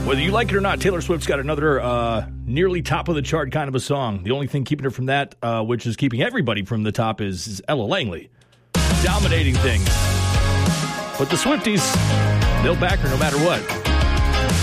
Whether you like it or not, Taylor Swift's got another nearly top of the chart kind of a song. The only thing keeping her from that, which is keeping everybody from the top, is Ella Langley. Dominating things. But the Swifties, they'll back her no matter what.